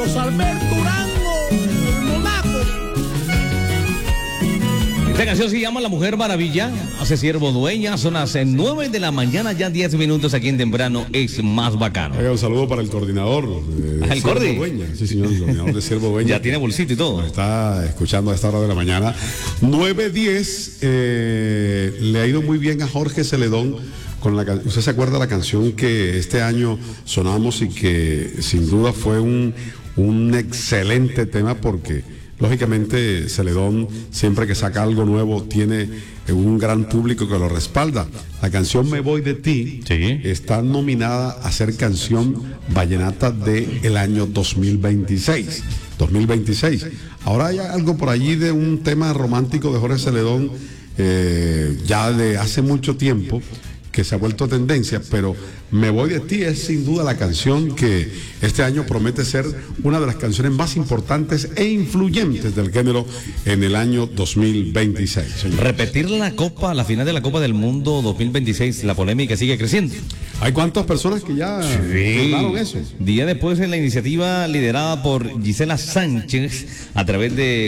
Carlos Alberto Durango, el Monaco. Esta canción se llama La Mujer Maravilla, hace Siervo Dueña, son las 9 de la mañana, ya 10 minutos aquí en Temprano es más bacano. Oiga, un saludo para el coordinador de ¿El Siervo Cordi? Dueña. Sí, señor, el coordinador de Siervo Dueña. Ya tiene bolsito y todo. Nos está escuchando a esta hora de la mañana. 9:10, le ha ido muy bien a Jorge Celedón. ¿Usted se acuerda de la canción que este año sonamos y que sin duda fue un excelente tema? Porque lógicamente Celedón, siempre que saca algo nuevo, tiene un gran público que lo respalda. La canción Me Voy de Ti está nominada a ser canción vallenata del año 2026. Ahora hay algo por allí de un tema romántico de Jorge Celedón, ya de hace mucho tiempo, que se ha vuelto tendencia, pero Me Voy de Ti es sin duda la canción que este año promete ser una de las canciones más importantes e influyentes del género en el año 2026. Señor. Repetir la final de la Copa del Mundo 2026, la polémica sigue creciendo. ¿Hay cuántas personas que ya firmaron eso? Día después en la iniciativa liderada por Gisela Sánchez, a través de